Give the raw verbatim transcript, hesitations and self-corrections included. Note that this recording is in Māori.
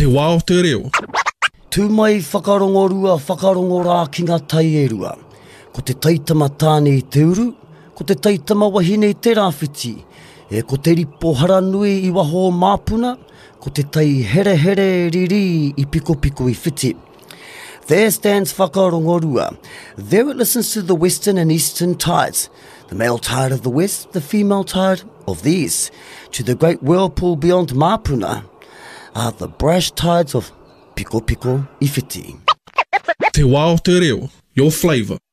Te wā o te reo. Tū mai whakarongorua, whakarongora ki ngā tai e rua. Ko te taitama tāne i te uru, ko te taitama wahine i te rāwhiti, e ko te ripo haranui i waho māpuna, ko te tai here here riri i piko piko i whiti. There stands whakarongorua. There it listens to the western and eastern tides, the male tide of the west, the female tide of the east. To the great whirlpool beyond Māpuna are the brash tides of Piko Piko i whiti. Te wā o te reo, your flavour.